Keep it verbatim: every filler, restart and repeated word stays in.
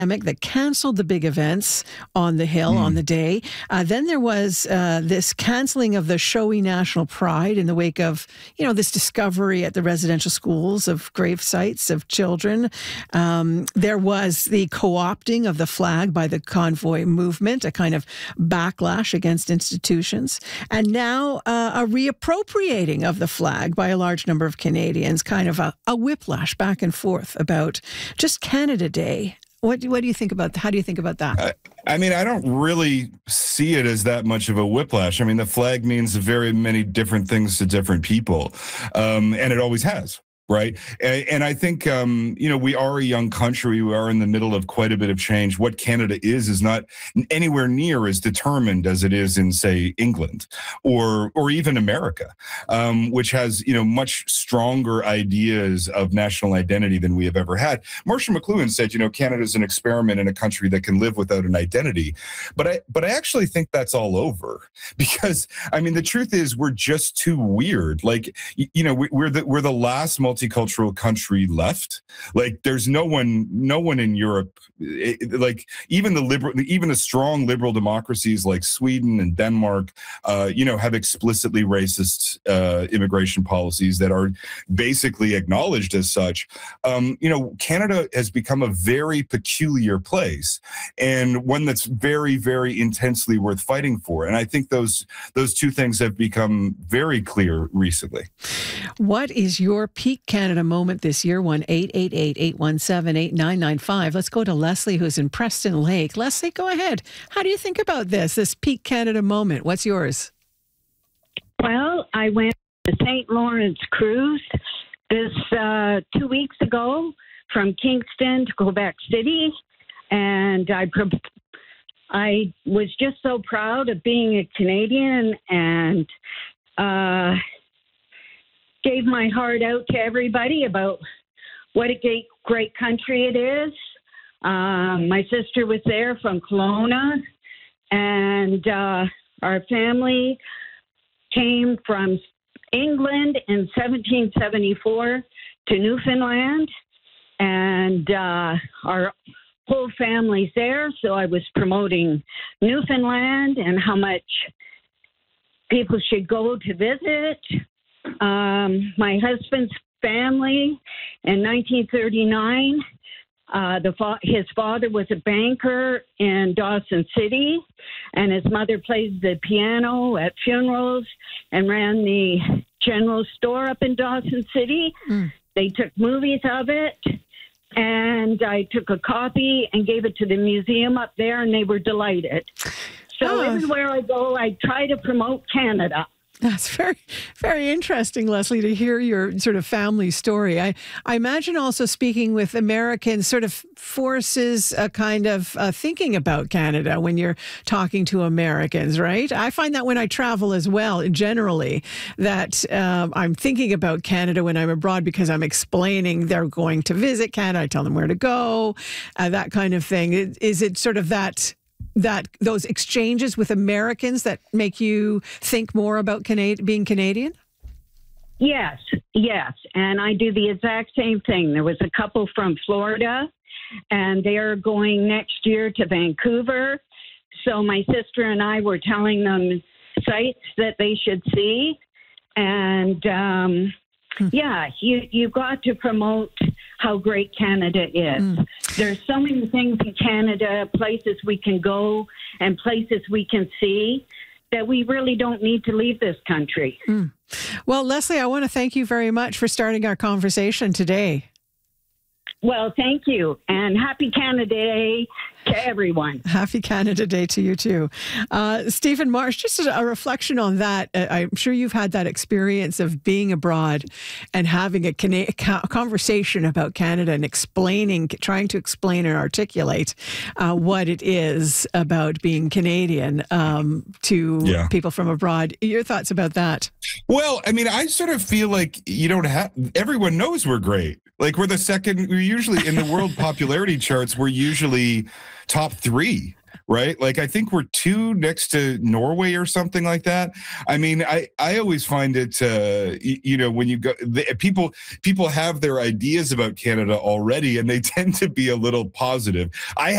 that canceled the big events on the Hill mm. on the day. Uh, then there was uh, this canceling of the showy national pride in the wake of, you know, this discovery at the residential schools of grave sites of children. Um, there was the co-opting of the flag by the convoy movement, a kind of backlash against institutions. And now uh, a reappropriating of the flag by a large number of Canadians, kind of a, a whiplash back and forth about just Canada Day. What, what do you think about, how do you think about that? I, I mean, I don't really see it as that much of a whiplash. I mean, the flag means very many different things to different people, um, and it always has. Right. And, and I think, um, you know, we are a young country. We are in the middle of quite a bit of change. What Canada is, is not anywhere near as determined as it is in, say, England or or even America, um, which has, you know, much stronger ideas of national identity than we have ever had. Marshall McLuhan said, you know, Canada is an experiment in a country that can live without an identity. But I but I actually think that's all over, because, I mean, the truth is we're just too weird. Like, you know, we, we're the we're the last multi multicultural country left. Like, there's no one, no one in Europe, it, like even the liberal, even the strong liberal democracies like Sweden and Denmark, uh, you know, have explicitly racist uh, immigration policies that are basically acknowledged as such. Um, you know, Canada has become a very peculiar place, and one that's very, very intensely worth fighting for. And I think those those two things have become very clear recently. What is your peak Canada moment this year? one eight eight eight, eight one seven, eight nine nine five. Let's go to Leslie, who's in Preston Lake. Leslie, go ahead. How do you think about this, this peak Canada moment? What's yours? Well, I went to Saint Lawrence cruise this uh, two weeks ago from Kingston to Quebec City, and I I was just so proud of being a Canadian, and uh, gave my heart out to everybody about what a great, great country it is. Um, my sister was there from Kelowna, and uh, our family came from England in seventeen seventy-four to Newfoundland, and uh, our whole family's there. So I was promoting Newfoundland and how much people should go to visit. Um, my husband's family in nineteen thirty-nine, uh, the fa- his father was a banker in Dawson City, and his mother played the piano at funerals and ran the general store up in Dawson City. Mm. They took movies of it, and I took a copy and gave it to the museum up there, and they were delighted. So oh. everywhere I go, I try to promote Canada. That's very, very interesting, Leslie, to hear your sort of family story. I, I imagine also speaking with Americans sort of forces a kind of uh, thinking about Canada when you're talking to Americans, right? I find that when I travel as well, generally, that um, I'm thinking about Canada when I'm abroad because I'm explaining they're going to visit Canada. I tell them where to go, uh, that kind of thing. Is it sort of that... that those exchanges with Americans that make you think more about Canad- being Canadian? Yes, yes. And I do the exact same thing. There was a couple from Florida, and they're going next year to Vancouver. So my sister and I were telling them sites that they should see. And um, hmm. yeah, you, you got to promote how great Canada is. Mm. There's so many things in Canada, places we can go and places we can see, that we really don't need to leave this country. Mm. Well, Leslie, I want to thank you very much for starting our conversation today. Well, thank you. And happy Canada Day to everyone. Happy Canada Day to you too. Uh, Stephen Marsh, just a, a reflection on that. Uh, I'm sure you've had that experience of being abroad and having a, Cana- a conversation about Canada and explaining, trying to explain and articulate uh, what it is about being Canadian um, to yeah. people from abroad. Your thoughts about that? Well, I mean, I sort of feel like you don't have, everyone knows we're great. Like we're the second, we're usually in the world popularity charts, we're usually top three, right? Like I think we're two next to Norway or something like that. I mean, I, I always find it, uh, you, you know, when you go, the, people, people have their ideas about Canada already and they tend to be a little positive. I